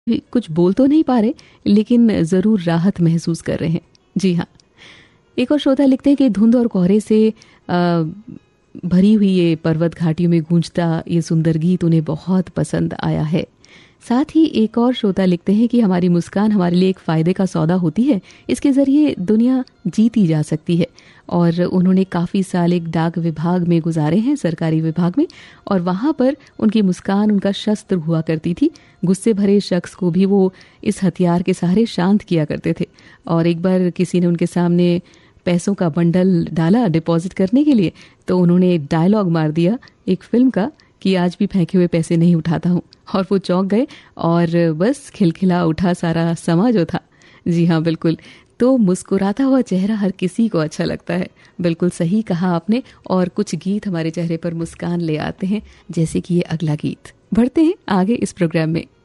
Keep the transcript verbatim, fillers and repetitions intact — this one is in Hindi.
कुछ बोल तो नहीं पा रहे, लेकिन ज़रूर राहत महसूस कर रहे हैं। जी हाँ। एक और श्रोता लिखते हैं कि धुंध और कोहरे से आ, भरी हुई ये पर्वत घाटियों में गूंजता ये सुंदर गीत उन्हें बहुत पसंद आया है। साथ ही एक और श्रोता लिखते हैं कि हमारी मुस्कान हमारे लिए एक फ़ायदे का सौदा होती है, इसके ज़रिए दुनिया जीती जा सकती है। और उन्होंने काफ़ी साल एक डाक विभाग में गुजारे हैं, सरकारी विभाग में, और वहाँ पर उनकी मुस्कान उनका शस्त्र हुआ करती थी। गुस्से भरे शख्स को भी वो इस हथियार के सहारे शांत किया करते थे। और एक बार किसी ने उनके सामने पैसों का बंडल डाला डिपॉजिट करने के लिए, तो उन्होंने डायलॉग मार दिया एक फिल्म का कि आज भी फेंके हुए पैसे नहीं उठाता हूँ, और वो चौंक गए और बस खिलखिला उठा सारा समा जो था। जी हाँ, बिल्कुल। तो मुस्कुराता हुआ चेहरा हर किसी को अच्छा लगता है। बिल्कुल सही कहा आपने। और कुछ गीत हमारे चेहरे पर मुस्कान ले आते हैं, जैसे कि ये अगला गीत। बढ़ते हैं आगे इस प्रोग्राम में।